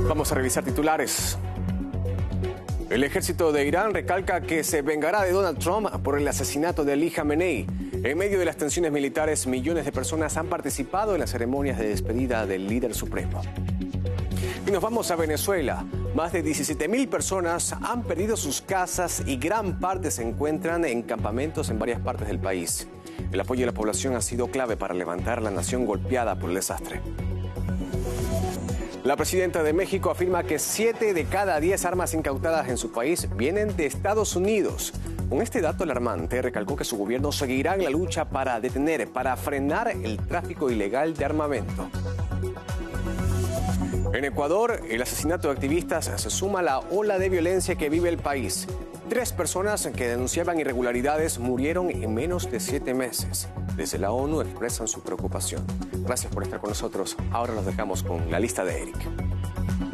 Vamos a revisar titulares. El ejército de Irán recalca que se vengará de Donald Trump por el asesinato de Ali Khamenei. En medio de las tensiones militares, millones de personas han participado en las ceremonias de despedida del líder supremo. Y nos vamos a Venezuela. Más de 17.000 personas han perdido sus casas y gran parte se encuentran en campamentos en varias partes del país. El apoyo de la población ha sido clave para levantar la nación golpeada por el desastre. La presidenta de México afirma que 7 de cada 10 armas incautadas en su país vienen de Estados Unidos. Con este dato alarmante, recalcó que su gobierno seguirá en la lucha para detener, para frenar el tráfico ilegal de armamento. En Ecuador, el asesinato de activistas se suma a la ola de violencia que vive el país. 3 personas que denunciaban irregularidades murieron en menos de 7 meses. Desde la ONU expresan su preocupación. Gracias por estar con nosotros. Ahora los dejamos con la lista de Eric.